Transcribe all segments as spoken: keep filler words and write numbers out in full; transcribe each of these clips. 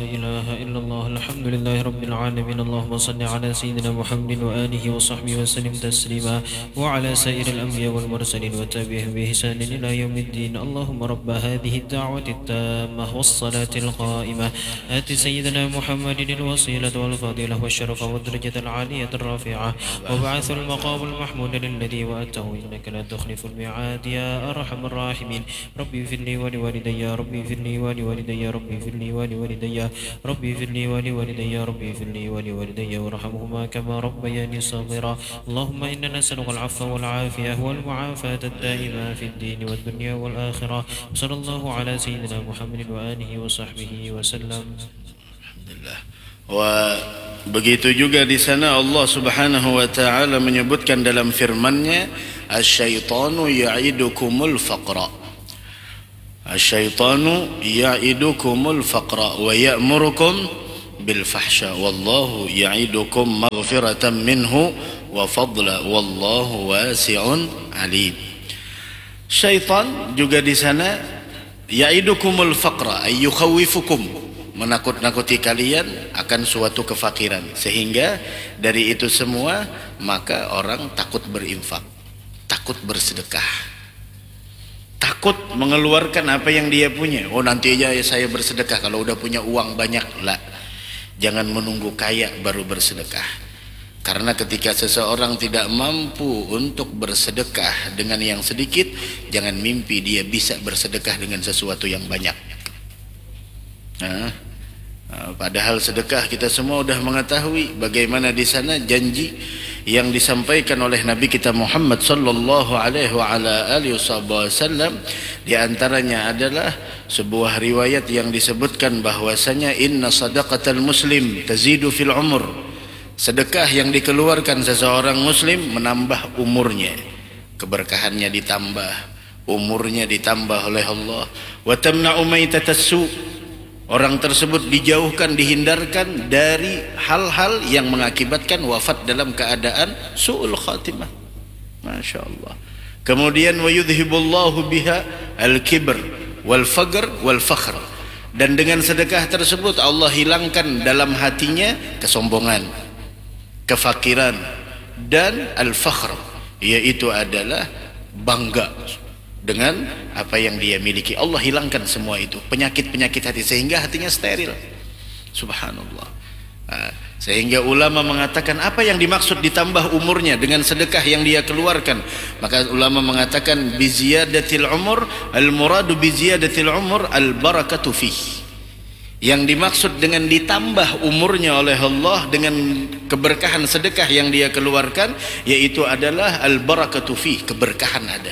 إله إلا الله الحمد لله رب العالمين اللهم صل على سيدنا محمد وآله وصحبه وسلم تسليما وعلى سائر الأنبياء والمرسلين وتابعهم بإحسان إلى يوم الدين اللهم رب هذه الدعوة التامة والصلاة القائمة آت سيدنا محمد الوسيلة والفضيلة والشرف والدرجة العالية الرافعة وبعث المقام المحمود الذي وأته إنك لا تخلف الميعاد يا أرحم الراحمين ربي اغفر لي ولوالدي ربي اغفر لي ولوالدي ربي اغفر لي ولوالدي ربي اغفر لي ولوالدي ربي اغفر لي ولوالدي وارحمهما كما ربياني صغيرا اللهم إنا نسألك العفو والعافية والمعافاة الدائمة في الدين والدنيا والآخرة صلى الله على سيدنا محمد وآله وصحبه وسلم. Alhamdulillah. Wa begitu juga di sana Allah Subhanahu wa taala menyebutkan dalam firman-Nya asyaitanu ya'idukumul faqra. Asyaitanu ya'idukumul faqra wa ya'murukum bil fahsya wallahu ya'idukum maghfiratan minhu wa fadla wallahu wasi'un alim. Syaitan juga di sana ya'idukumul faqra ay yukhawifukum, menakut-nakuti kalian akan suatu kefakiran, sehingga dari itu semua maka orang takut berinfak, takut bersedekah, takut mengeluarkan apa yang dia punya. Oh, nanti aja saya bersedekah kalau udah punya uang banyak. Lah, jangan menunggu kaya baru bersedekah. Karena ketika seseorang tidak mampu untuk bersedekah dengan yang sedikit, jangan mimpi dia bisa bersedekah dengan sesuatu yang banyak. Nah, padahal sedekah kita semua sudah mengetahui bagaimana di sana janji yang disampaikan oleh Nabi kita Muhammad sallallahu alaihi wa ala alihi wasallam. Di antaranya adalah sebuah riwayat yang disebutkan bahwasanya inna sadaqatal muslim tazidu fil umur. Sedekah yang dikeluarkan seseorang muslim menambah umurnya, keberkahannya ditambah, umurnya ditambah oleh Allah. Wa tamna'u maitatas su', orang tersebut dijauhkan, dihindarkan dari hal-hal yang mengakibatkan wafat dalam keadaan su'ul khatimah. Masya Allah. Kemudian wa yudhibullahu biha al-kibr wal faqr wal fakhr, dan dengan sedekah tersebut Allah hilangkan dalam hatinya kesombongan, kefakiran, dan al-fakhr, yaitu adalah bangga dengan apa yang dia miliki. Allah hilangkan semua itu, penyakit-penyakit hati, sehingga hatinya steril. Subhanallah. Nah, sehingga ulama mengatakan apa yang dimaksud ditambah umurnya dengan sedekah yang dia keluarkan, maka ulama mengatakan biziyadatil umur, al-muradu biziyadatil umur al-barakatu fih. Yang dimaksud dengan ditambah umurnya oleh Allah dengan keberkahan sedekah yang dia keluarkan, yaitu adalah al-barakatu fih, keberkahan ada.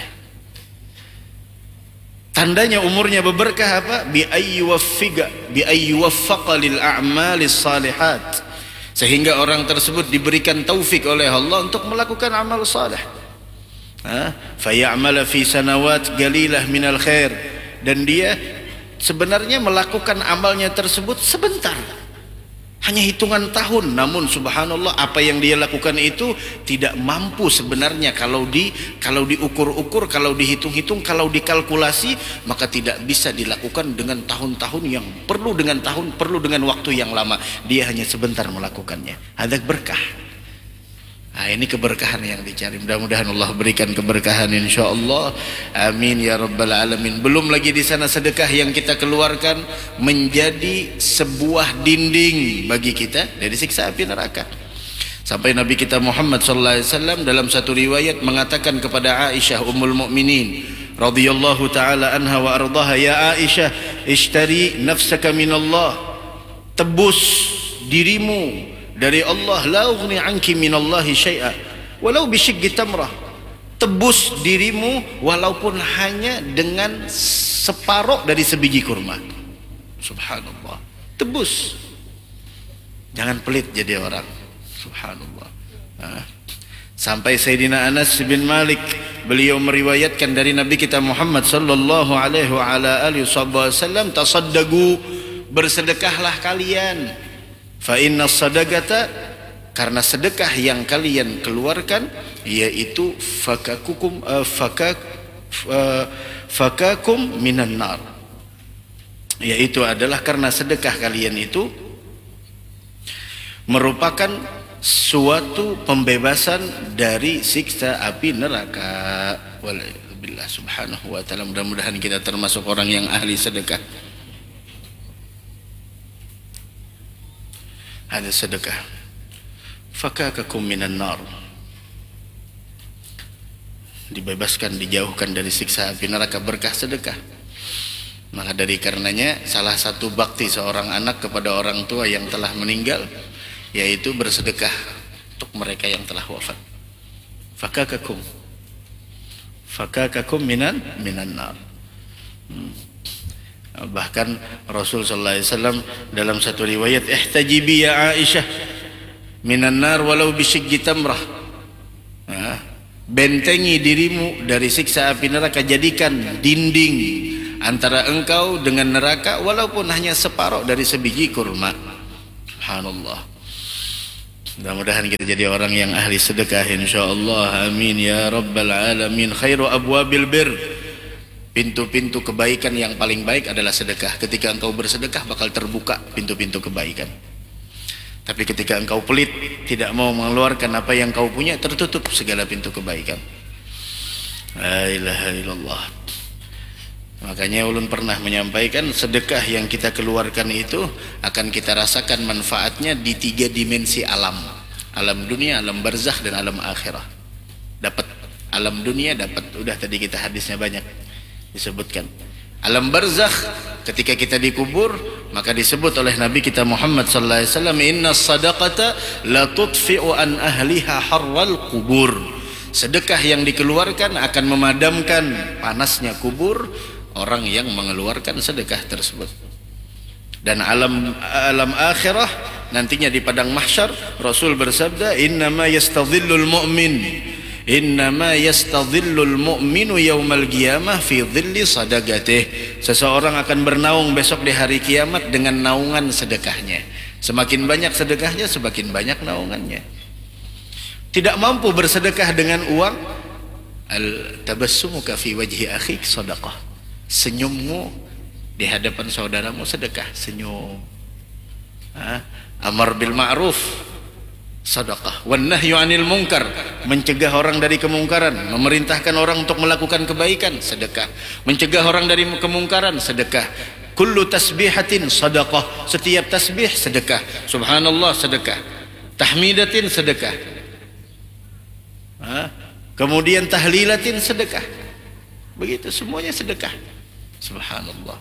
Tandanya umurnya berberkah apa? Bi ayyuwaffiqa bi ayyuwaffaqa lil a'malis salihat, sehingga orang tersebut diberikan taufik oleh Allah untuk melakukan amal saleh. Ha? Fa ya'mala fi sanawat qalilah minal khair, dan dia sebenarnya melakukan amalnya tersebut sebentar, hanya hitungan tahun, namun subhanallah apa yang dia lakukan itu tidak mampu sebenarnya kalau di kalau diukur-ukur, kalau dihitung-hitung, kalau dikalkulasi, maka tidak bisa dilakukan dengan tahun-tahun yang perlu dengan tahun perlu dengan waktu yang lama. Dia hanya sebentar melakukannya. Ada berkah. Nah, ini keberkahan yang dicari. Mudah-mudahan Allah berikan keberkahan insyaallah. Amin ya rabbal alamin. Belum lagi di sana sedekah yang kita keluarkan menjadi sebuah dinding bagi kita dari siksa api neraka. Sampai Nabi kita Muhammad sallallahu alaihi wasallam dalam satu riwayat mengatakan kepada Aisyah ummul mukminin radhiyallahu taala anha wa ardhaha, ya Aisyah, ishtari nafsaka minallah, tebus dirimu dari Allah, la ughni anki minallahi syai'a walau bisyiggi tamrah, tebus dirimu walaupun hanya dengan separuh dari sebiji kurma. Subhanallah, tebus, jangan pelit jadi orang. Subhanallah. Nah, sampai Sayyidina Anas bin Malik, beliau meriwayatkan dari Nabi kita Muhammad sallallahu alaihi wa ala alihi wasallam, tasaddaqu, bersedekahlah kalian, fa inna sadaqata, karena sedekah yang kalian keluarkan yaitu fakakukum uh, fakak uh, fakakum minan nar, yaitu adalah karena sedekah kalian itu merupakan suatu pembebasan dari siksa api neraka. Walhamdulillah subhanahu wa ta'ala, mudah-mudahan kita termasuk orang yang ahli sedekah. Ada sedekah fakakakum minan nar, dibebaskan, dijauhkan dari siksa api neraka berkah sedekah. Maka dari karenanya salah satu bakti seorang anak kepada orang tua yang telah meninggal yaitu bersedekah untuk mereka yang telah wafat. Fakakakum fakakakum minan minan nar. Hmm. Bahkan Rasul sallallahu alaihi wasallam dalam satu riwayat, ihtajibi ya Aisyah minan nar walau bisyiggi tamrah. Nah, bentengi dirimu dari siksa api neraka, jadikan dinding antara engkau dengan neraka walaupun hanya separuh dari sebiji kurma. Subhanallah. Mudah-mudahan kita jadi orang yang ahli sedekah insyaallah. Amin ya rabbal alamin. Khairu abwabil bir, pintu-pintu kebaikan yang paling baik adalah sedekah. Ketika engkau bersedekah bakal terbuka pintu-pintu kebaikan. Tapi ketika engkau pelit, tidak mau mengeluarkan apa yang kau punya, tertutup segala pintu kebaikan. La ilaha illallah. Makanya ulun pernah menyampaikan, sedekah yang kita keluarkan itu akan kita rasakan manfaatnya di tiga dimensi alam. Alam dunia, alam barzakh, dan alam akhirah. Dapat alam dunia, dapat, udah tadi kita hadisnya banyak disebutkan. Alam barzakh, ketika kita dikubur, maka disebut oleh Nabi kita Muhammad sallallahu alaihi wasallam, inna sadaqata la tudfi'u an ahliha harral kubur. Sedekah yang dikeluarkan akan memadamkan panasnya kubur orang yang mengeluarkan sedekah tersebut. Dan alam alam akhirah nantinya di padang mahsyar, Rasul bersabda, innama yastadhillul mu'min innama yastadhillul mu'minu yaumal qiyamah fi dhilli sadaqatih. Seseorang akan bernaung besok di hari kiamat dengan naungan sedekahnya. Semakin banyak sedekahnya, semakin banyak naungannya. Tidak mampu bersedekah dengan uang, al tabassumuka fi wajhi akhik sadaqah. Senyummu di hadapan saudaramu sedekah, senyum. Ha? Amar bil ma'ruf sedekah, wan nahyu 'anil munkar, mencegah orang dari kemungkaran, memerintahkan orang untuk melakukan kebaikan, sedekah. Mencegah orang dari kemungkaran, sedekah. Kullu tasbihatin sedekah, setiap tasbih sedekah. Subhanallah sedekah. Tahmidatin sedekah. Ha? Kemudian tahlilatin sedekah. Begitu semuanya sedekah. Subhanallah.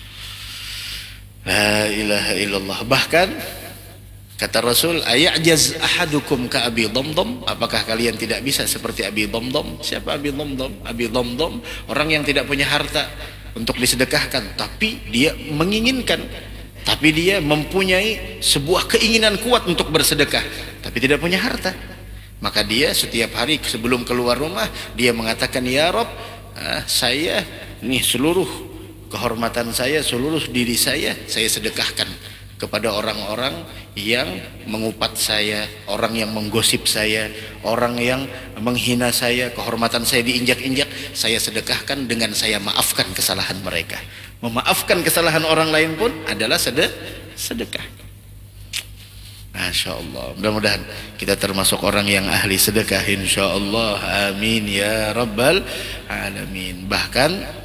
La ilaha illallah. Bahkan kata Rasul, ayajaz ahadukum ka Abi Dhamdham, apakah kalian tidak bisa seperti Abi Dhamdham? Siapa Abi Dhamdham? Abi Dhamdham orang yang tidak punya harta untuk disedekahkan, tapi dia menginginkan, tapi dia mempunyai sebuah keinginan kuat untuk bersedekah, tapi tidak punya harta. Maka dia setiap hari sebelum keluar rumah dia mengatakan, ya Rabb, ah, saya nih seluruh kehormatan saya, seluruh diri saya, saya sedekahkan kepada orang-orang yang mengupat saya, orang yang menggosip saya, orang yang menghina saya, kehormatan saya diinjak-injak, saya sedekahkan dengan saya maafkan kesalahan mereka. Memaafkan kesalahan orang lain pun adalah sedekah. Masya Allah. Mudah-mudahan kita termasuk orang yang ahli sedekah insyaallah. Amin ya rabbal alamin. Bahkan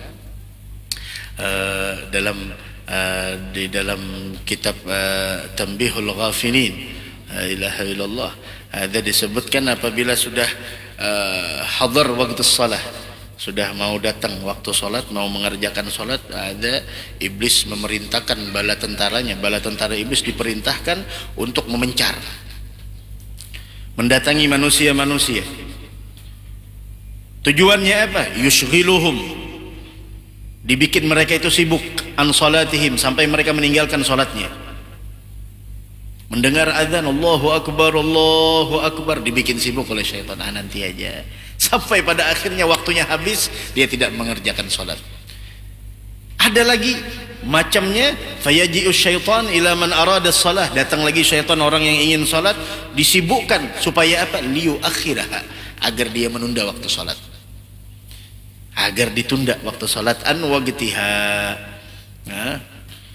Uh, dalam uh, di dalam kitab uh, Tanbihul Ghafilin, la ilaha illallah, ada disebutkan apabila sudah uh, hadar waktu salat, sudah mau datang waktu salat, mau mengerjakan salat, ada iblis memerintahkan bala tentaranya, bala tentara iblis diperintahkan untuk memencar, mendatangi manusia-manusia. Tujuannya apa? Yushghiluhum, dibikin mereka itu sibuk an salatihim, sampai mereka meninggalkan salatnya. Mendengar azan Allahu Akbar, Allahu Akbar, dibikin sibuk oleh syaitan. Ah, nanti aja, sampai pada akhirnya waktunya habis, dia tidak mengerjakan salat. Ada lagi macamnya, fayaji'us syaitan ila man arada shalah, datang lagi syaitan orang yang ingin salat, disibukkan supaya apa? Liyu akhiraha, agar dia menunda waktu salat, agar ditunda waktu salat an waqtiha. Nah,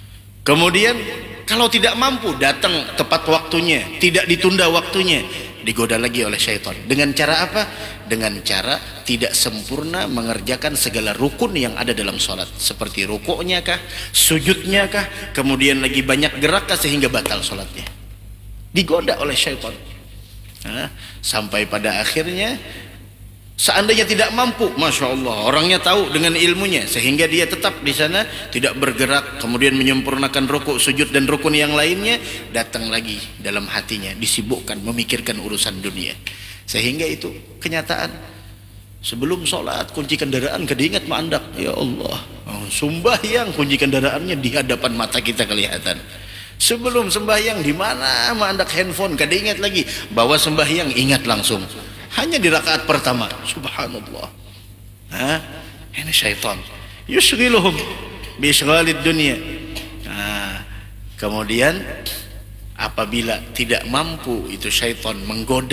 Kemudian kalau tidak mampu, datang tepat waktunya, tidak ditunda waktunya, digoda lagi oleh syaitan. Dengan cara apa? Dengan cara tidak sempurna mengerjakan segala rukun yang ada dalam sholat, seperti rukuknya kah, sujudnya kah, kemudian lagi banyak gerak kah, sehingga batal sholatnya. Digoda oleh syaitan. Nah, sampai pada akhirnya seandainya tidak mampu, masya Allah, orangnya tahu dengan ilmunya, sehingga dia tetap di sana tidak bergerak, kemudian menyempurnakan rukuk, sujud dan rukun yang lainnya, datang lagi dalam hatinya, disibukkan memikirkan urusan dunia, sehingga itu kenyataan. Sebelum sholat kunci kendaraan kediingat mandak, ya Allah, oh, sembahyang kunci kendaraannya di hadapan mata kita kelihatan. Sebelum sembahyang di mana mandak handphone kediingat lagi, bawa sembahyang ingat langsung. Hanya di rakaat pertama, subhanallah. Hah? Ini syaitan yusghiluhum bi isghalid dunya. Nah, kemudian apabila tidak mampu itu syaitan menggoda